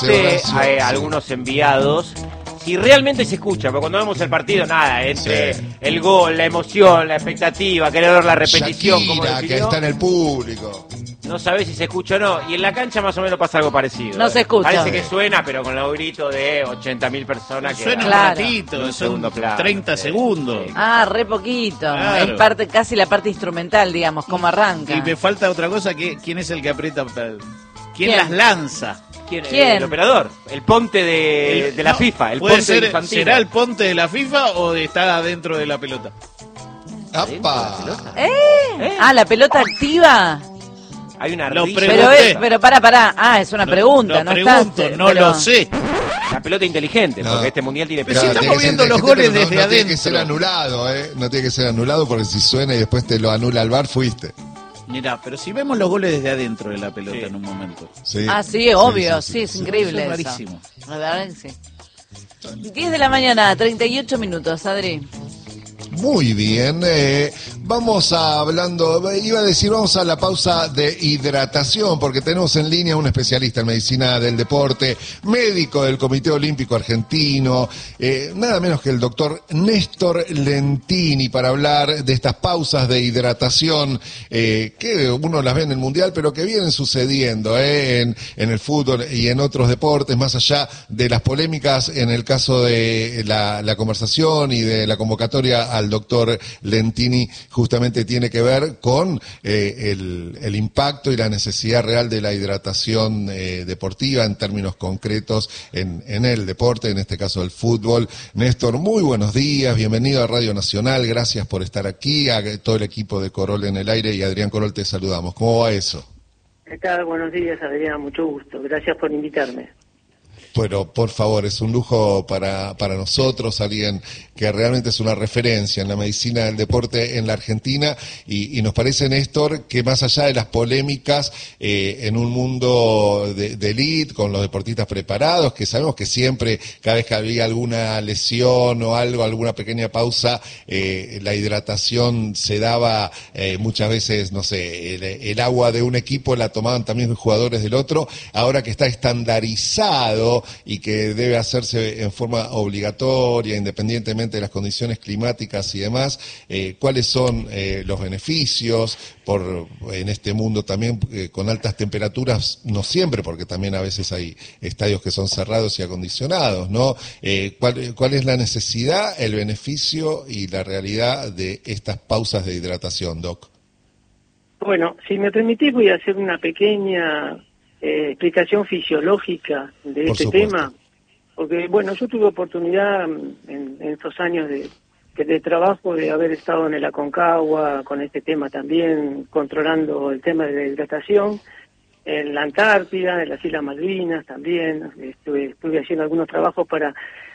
algunos enviados. Si realmente se escucha, porque cuando vemos el partido, nada, entre el gol, la emoción, la expectativa, querer ver la repetición, Shakira, como que está en el público. No sabés si se escucha o no. Y en la cancha más o menos pasa algo parecido. No se escucha. Parece que suena, pero con los gritos de 80.000 personas. Que suena un ratito, son 30 segundos. Re poquito. Claro. Es casi la parte instrumental, digamos, cómo arranca. Y me falta otra cosa, ¿quién es el que aprieta? ¿Quién las lanza? ¿Quién? El operador, el ponte de la FIFA, el puede ponte ser, infantil. ¿será el ponte de la FIFA o está adentro de la pelota? ¡Apa! La pelota activa. Hay una Lo ardilla. Pero pará. Es una pregunta, no pregunto, está. no lo sé. La pelota inteligente, porque este mundial tiene Pero si pelota. estamos viendo los goles desde no adentro. Tiene que ser anulado, No tiene que ser anulado porque si suena y después te lo anula el VAR, fuiste. Mirá, pero si vemos los goles desde adentro de la pelota en un momento. Sí. Sí, obvio, sí, es increíble Eso es eso. rarísimo. La verdad que sí. 10 de la mañana, 38 minutos, Adri. Muy bien, vamos iba a decir, vamos a la pausa de hidratación, porque tenemos en línea un especialista en medicina del deporte, médico del Comité Olímpico Argentino, nada menos que el doctor Néstor Lentini, para hablar de estas pausas de hidratación, que uno las ve en el Mundial, pero que vienen sucediendo en el fútbol y en otros deportes, más allá de las polémicas en el caso de la conversación y de la convocatoria al doctor Lentini, justamente tiene que ver con el impacto y la necesidad real de la hidratación deportiva en términos concretos en el deporte, en este caso el fútbol. Néstor, muy buenos días, bienvenido a Radio Nacional, gracias por estar aquí, a todo el equipo de Corol en el aire y Adrián Corol te saludamos. ¿Cómo va eso? ¿Qué tal? Buenos días, Adrián, mucho gusto, gracias por invitarme. Pero por favor, es un lujo para nosotros, alguien que realmente es una referencia en la medicina del deporte en la Argentina, y nos parece, Néstor, que más allá de las polémicas en un mundo de elite, con los deportistas preparados, que sabemos que siempre, cada vez que había alguna lesión o algo, alguna pequeña pausa, la hidratación se daba muchas veces, no sé, el agua de un equipo la tomaban también los jugadores del otro, ahora que está estandarizado y que debe hacerse en forma obligatoria, independientemente de las condiciones climáticas y demás, ¿cuáles son los beneficios en este mundo también con altas temperaturas? No siempre, porque también a veces hay estadios que son cerrados y acondicionados, ¿no? ¿Cuál es la necesidad, el beneficio y la realidad de estas pausas de hidratación, Doc? Bueno, si me permitís voy a hacer una pequeña explicación fisiológica de este tema, porque bueno, yo tuve oportunidad en estos años de trabajo de haber estado en el Aconcagua con este tema también, controlando el tema de la hidratación, en la Antártida, en las Islas Malvinas también, estuve haciendo algunos trabajos para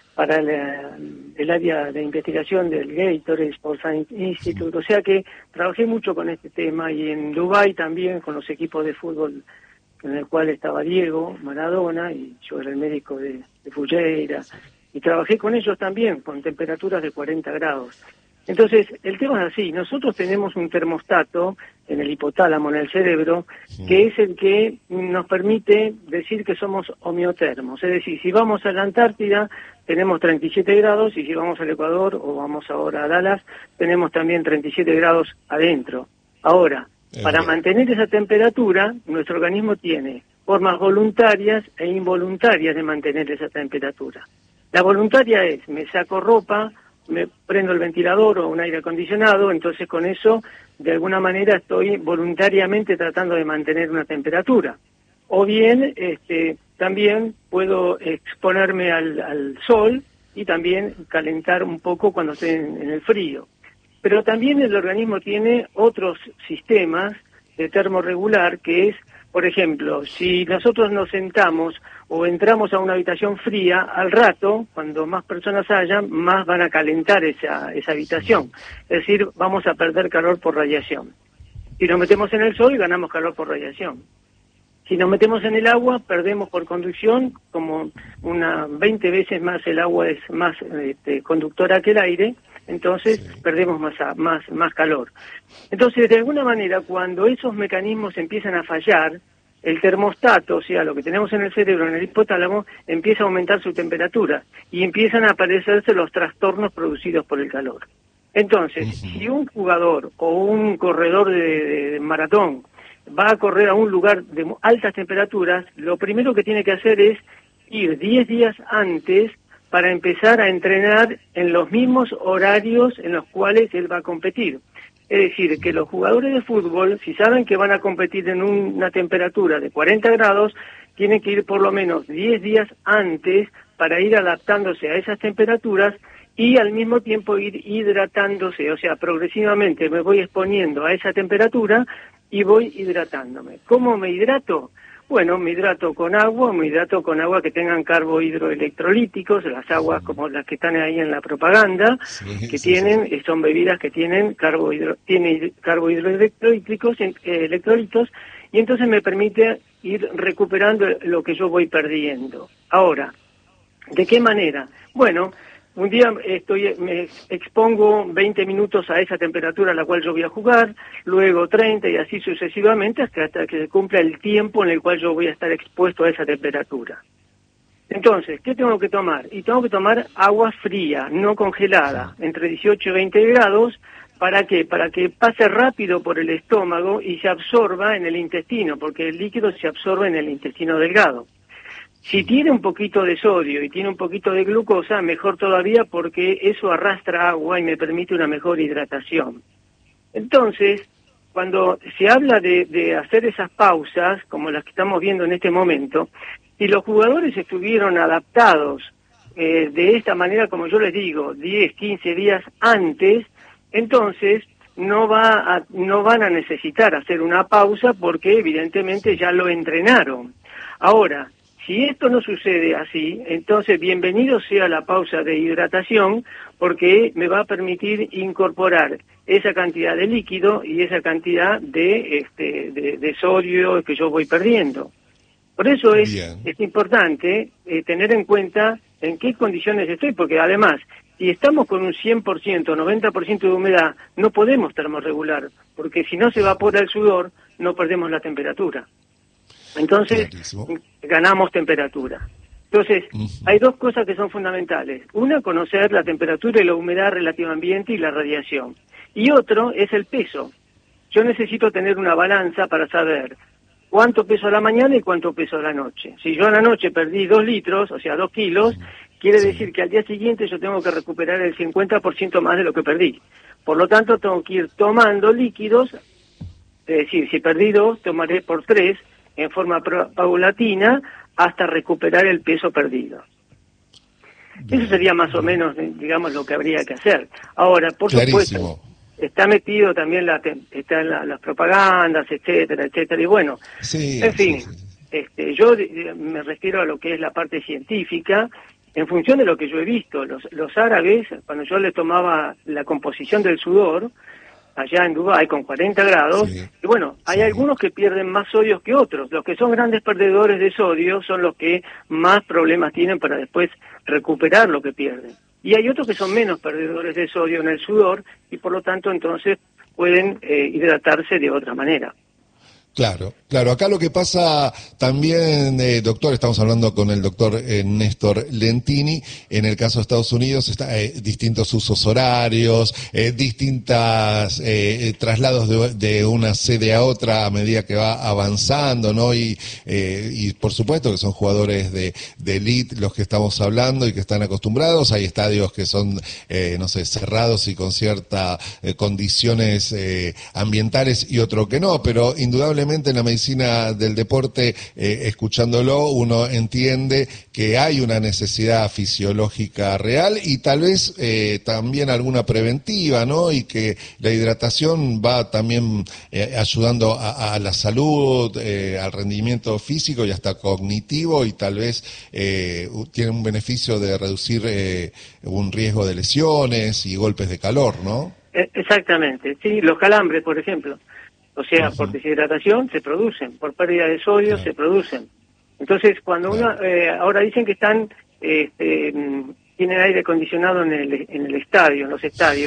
el área de investigación del Gatorade Sports Science Institute, o sea que trabajé mucho con este tema, y en Dubái también con los equipos de fútbol en el cual estaba Diego Maradona, y yo era el médico de Fujeira, y trabajé con ellos también, con temperaturas de 40 grados. Entonces, el tema es así, nosotros tenemos un termostato en el hipotálamo, en el cerebro, que es el que nos permite decir que somos homeotermos, es decir, si vamos a la Antártida tenemos 37 grados, y si vamos al Ecuador o vamos ahora a Dallas, tenemos también 37 grados adentro. Ahora, para mantener esa temperatura, nuestro organismo tiene formas voluntarias e involuntarias de mantener esa temperatura. La voluntaria es, me saco ropa, me prendo el ventilador o un aire acondicionado, entonces con eso, de alguna manera, estoy voluntariamente tratando de mantener una temperatura. O bien, también puedo exponerme al sol y también calentar un poco cuando estoy en el frío. Pero también el organismo tiene otros sistemas de termorregular, que es, por ejemplo, si nosotros nos sentamos o entramos a una habitación fría, al rato, cuando más personas haya, más van a calentar esa habitación. Es decir, vamos a perder calor por radiación. Si nos metemos en el sol, ganamos calor por radiación. Si nos metemos en el agua, perdemos por conducción, como 20 veces más el agua es más conductora que el aire, entonces perdemos más calor. Entonces, de alguna manera, cuando esos mecanismos empiezan a fallar, el termostato, o sea, lo que tenemos en el cerebro, en el hipotálamo, empieza a aumentar su temperatura y empiezan a aparecerse los trastornos producidos por el calor. Entonces, si un jugador o un corredor de maratón va a correr a un lugar de altas temperaturas, lo primero que tiene que hacer es ir 10 días antes para empezar a entrenar en los mismos horarios en los cuales él va a competir. Es decir, que los jugadores de fútbol, si saben que van a competir en una temperatura de 40 grados, tienen que ir por lo menos 10 días antes para ir adaptándose a esas temperaturas y al mismo tiempo ir hidratándose. O sea, progresivamente me voy exponiendo a esa temperatura y voy hidratándome. ¿Cómo me hidrato? Bueno, me hidrato con agua que tengan carbohidroelectrolíticos, las aguas como las que están ahí en la propaganda, son bebidas que tienen carbohidroelectrolíticos, electrolitos, y entonces me permite ir recuperando lo que yo voy perdiendo. Ahora, ¿de qué manera? Bueno, un día me expongo 20 minutos a esa temperatura a la cual yo voy a jugar, luego 30 y así sucesivamente hasta que se cumpla el tiempo en el cual yo voy a estar expuesto a esa temperatura. Entonces, ¿qué tengo que tomar? Y tengo que tomar agua fría, no congelada, entre 18 y 20 grados. ¿Para qué? Para que pase rápido por el estómago y se absorba en el intestino, porque el líquido se absorbe en el intestino delgado. Si tiene un poquito de sodio y tiene un poquito de glucosa, mejor todavía porque eso arrastra agua y me permite una mejor hidratación. Entonces, cuando se habla de hacer esas pausas, como las que estamos viendo en este momento, si los jugadores estuvieron adaptados de esta manera, como yo les digo, 10, 15 días antes, entonces no van a necesitar hacer una pausa porque evidentemente ya lo entrenaron. Ahora, si esto no sucede así, entonces bienvenido sea la pausa de hidratación porque me va a permitir incorporar esa cantidad de líquido y esa cantidad de sodio que yo voy perdiendo. Por eso es importante tener en cuenta en qué condiciones estoy, porque además, si estamos con un 100%, 90% de humedad, no podemos termorregular, porque si no se evapora el sudor, no perdemos la temperatura. Entonces, ganamos temperatura. Entonces, hay dos cosas que son fundamentales. Una, conocer la temperatura y la humedad relativa al ambiente y la radiación. Y otro es el peso. Yo necesito tener una balanza para saber cuánto peso a la mañana y cuánto peso a la noche. Si yo a la noche perdí 2 litros, o sea, 2 kilos, quiere decir que al día siguiente yo tengo que recuperar el 50% más de lo que perdí. Por lo tanto, tengo que ir tomando líquidos, es decir, si perdí 2, tomaré por 3, en forma paulatina hasta recuperar el peso perdido. Eso sería más o menos, digamos, lo que habría que hacer. Ahora, por supuesto, está metido también están las propagandas, etcétera, etcétera, y bueno, en fin, yo me refiero a lo que es la parte científica, en función de lo que yo he visto. Los árabes, cuando yo les tomaba la composición del sudor, allá en Dubái con 40 grados, y bueno, hay algunos que pierden más sodio que otros. Los que son grandes perdedores de sodio son los que más problemas tienen para después recuperar lo que pierden. Y hay otros que son menos perdedores de sodio en el sudor y por lo tanto entonces pueden hidratarse de otra manera. Claro. Acá lo que pasa también, doctor, estamos hablando con el doctor Néstor Lentini, en el caso de Estados Unidos, distintos usos horarios, distintas traslados de una sede a otra a medida que va avanzando, ¿no? Y por supuesto que son jugadores de elite los que estamos hablando y que están acostumbrados. Hay estadios que son, cerrados y con ciertas condiciones ambientales y otro que no, pero indudablemente en la medicina del deporte, escuchándolo, uno entiende que hay una necesidad fisiológica real y tal vez también alguna preventiva, ¿no? Y que la hidratación va también ayudando a la salud, al rendimiento físico y hasta cognitivo, y tal vez tiene un beneficio de reducir un riesgo de lesiones y golpes de calor, ¿no? Exactamente, sí, los calambres, por ejemplo. O sea, por deshidratación se producen, por pérdida de sodio se producen. Entonces, cuando ahora dicen que tienen aire acondicionado en el estadio, en los estadios,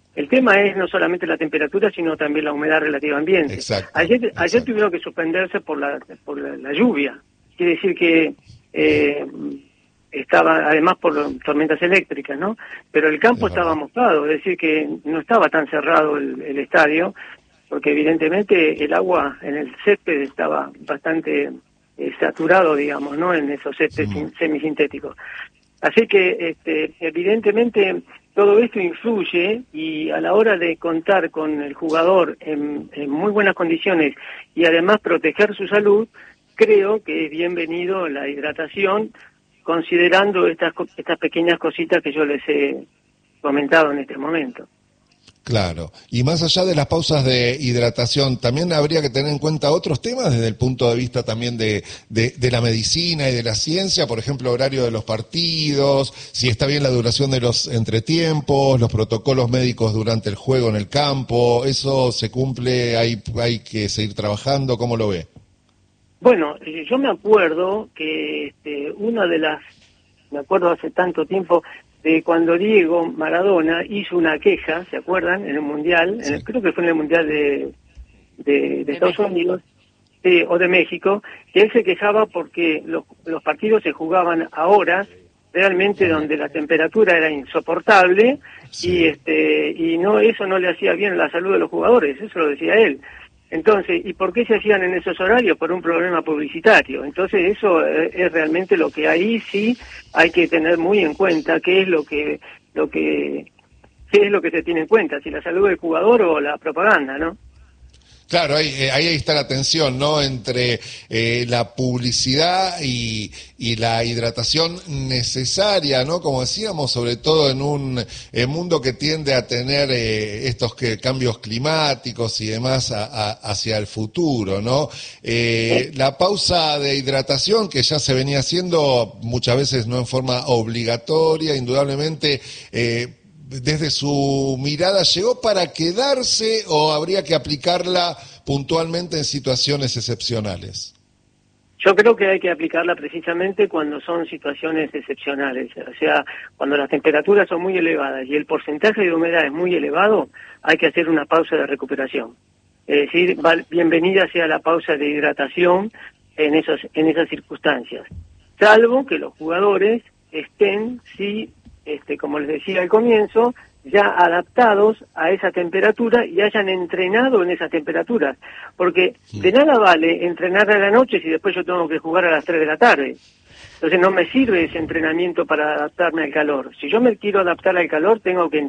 el tema es no solamente la temperatura, sino también la humedad relativa ambiente. Exacto, Ayer exacto. tuvieron que suspenderse por la lluvia. Quiere decir que estaba, además por tormentas eléctricas, ¿no? Pero el campo Es estaba verdad. mojado, es decir que no estaba tan cerrado el estadio, porque evidentemente el agua en el césped estaba bastante saturado, digamos, ¿no? En esos céspedes semisintéticos. Así que, evidentemente, todo esto influye, y a la hora de contar con el jugador en muy buenas condiciones y además proteger su salud, creo que es bienvenido la hidratación, considerando estas pequeñas cositas que yo les he comentado en este momento. Claro, y más allá de las pausas de hidratación, también habría que tener en cuenta otros temas desde el punto de vista también de la medicina y de la ciencia, por ejemplo, horario de los partidos, si está bien la duración de los entretiempos, los protocolos médicos durante el juego en el campo, ¿eso se cumple? ¿Hay que seguir trabajando? ¿Cómo lo ve? Bueno, yo me acuerdo que me acuerdo hace tanto tiempo, de cuando Diego Maradona hizo una queja, ¿se acuerdan? En el Mundial, Sí. creo que fue en el Mundial de Estados México. Unidos, o de México, que él se quejaba porque los partidos se jugaban a horas, realmente donde la temperatura era insoportable, Sí. y eso no le hacía bien a la salud de los jugadores, eso lo decía él. Entonces, ¿y por qué se hacían en esos horarios? Por un problema publicitario. Entonces, eso es realmente lo que ahí sí hay que tener muy en cuenta, qué es lo que se tiene en cuenta, si la salud del jugador o la propaganda, ¿no? Claro, ahí está la tensión, ¿no? Entre la publicidad y la hidratación necesaria, ¿no? Como decíamos, sobre todo en un mundo que tiende a tener estos cambios climáticos y demás hacia el futuro, ¿no? La pausa de hidratación que ya se venía haciendo muchas veces no en forma obligatoria, indudablemente, desde su mirada, ¿llegó para quedarse o habría que aplicarla puntualmente en situaciones excepcionales? Yo creo que hay que aplicarla precisamente cuando son situaciones excepcionales, o sea, cuando las temperaturas son muy elevadas y el porcentaje de humedad es muy elevado, hay que hacer una pausa de recuperación. Es decir, bienvenida sea la pausa de hidratación en esas circunstancias, salvo que los jugadores estén, sí, como les decía al comienzo, ya adaptados a esa temperatura y hayan entrenado en esas temperaturas, porque de nada vale entrenar a la noche si después yo tengo que jugar a las 3 de la tarde. Entonces no me sirve ese entrenamiento para adaptarme al calor. Si yo me quiero adaptar al calor, tengo que